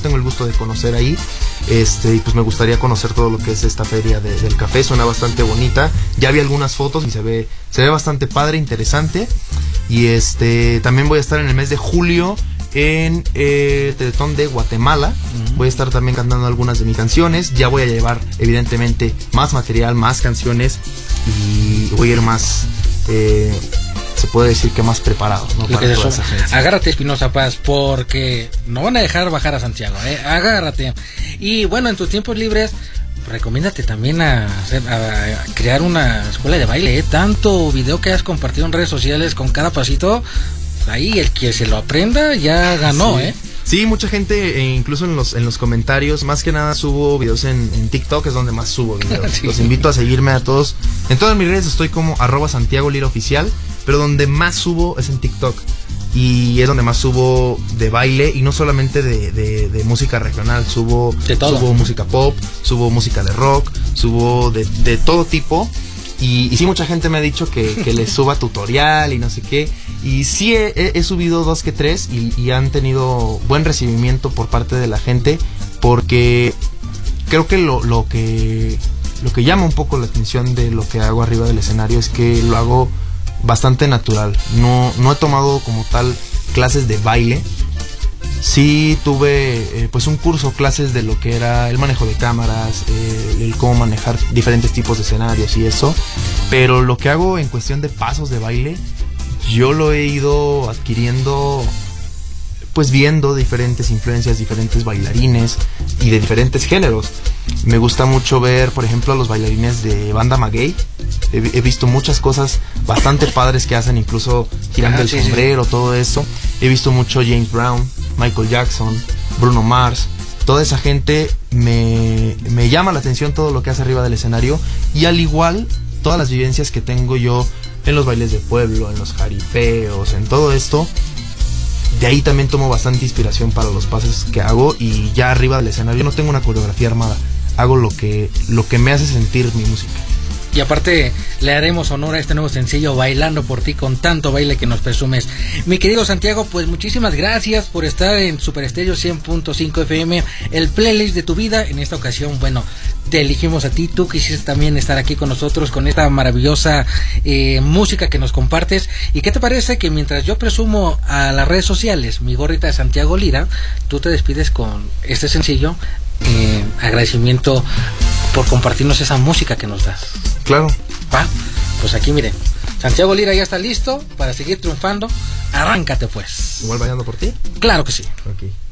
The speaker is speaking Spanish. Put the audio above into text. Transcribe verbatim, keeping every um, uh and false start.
tengo el gusto de conocer ahí. Este, y pues me gustaría conocer todo lo que es esta feria de, del café. Suena bastante bonita. Ya vi algunas fotos y se ve, se ve bastante padre, interesante. Y este, también voy a estar en el mes de julio en eh, Teletón de Guatemala. Uh-huh. Voy a estar también cantando algunas de mis canciones. Ya voy a llevar, evidentemente, más material, más canciones. Y voy a ir más, eh, se puede decir que más preparado, ¿no? Para toda esa gente. Agárrate, Espinosa Paz, porque no van a dejar bajar a Santiago, ¿eh? Agárrate. Y bueno, en tus tiempos libres, recomiéndate también a, hacer, a crear una escuela de baile, ¿eh? Tanto video que has compartido en redes sociales con cada pasito, ahí el que se lo aprenda ya ganó, sí. ¿eh? Sí, mucha gente, eh, incluso en los en los comentarios, más que nada subo videos en, en TikTok, es donde más subo videos. Sí. Los invito a seguirme a todos. En todas mis redes estoy como arroba Santiago Lira Oficial, pero donde más subo es en TikTok. Y es donde más subo de baile, y no solamente de, de, de música regional, subo, de todo. Subo música pop, subo música de rock, subo de, de todo tipo. Y, y sí, mucha gente me ha dicho que, que les suba tutorial y no sé qué. Y sí he, he, he subido dos que tres y, y han tenido buen recibimiento por parte de la gente, porque creo que lo, lo que lo que llama un poco la atención de lo que hago arriba del escenario es que lo hago bastante natural. No, no he tomado como tal clases de baile. Sí tuve eh, pues un curso, clases de lo que era el manejo de cámaras, eh, el cómo manejar diferentes tipos de escenarios y eso. Pero lo que hago en cuestión de pasos de baile, yo lo he ido adquiriendo pues viendo diferentes influencias, diferentes bailarines y de diferentes géneros. Me gusta mucho ver, por ejemplo, a los bailarines de Banda Maguey. He, he visto muchas cosas bastante padres que hacen, incluso girando ah, el sí, sombrero, sí. todo eso. He visto mucho James Brown, Michael Jackson, Bruno Mars. Toda esa gente me, me llama la atención todo lo que hace arriba del escenario. Y al igual, todas las vivencias que tengo yo en los bailes de pueblo, en los jaripeos, en todo esto. De ahí también tomo bastante inspiración para los pasos que hago. Y ya arriba del escenario no tengo una coreografía armada. Hago lo que, lo que me hace sentir mi música. Y aparte le haremos honor a este nuevo sencillo, Bailando por ti, con tanto baile que nos presumes. Mi querido Santiago, pues muchísimas gracias por estar en Super Estéreo cien punto cinco F M, el playlist de tu vida. En esta ocasión, bueno, te elegimos a ti, tú quisiste también estar aquí con nosotros con esta maravillosa eh, música que nos compartes. ¿Y qué te parece que mientras yo presumo a las redes sociales mi gorrita de Santiago Lira, tú te despides con este sencillo, eh, agradecimiento por compartirnos esa música que nos das? Claro. ¿Va? Pues aquí miren, Santiago Lira ya está listo para seguir triunfando. Arráncate pues. ¿Igual bailando por ti? Claro que sí. Ok.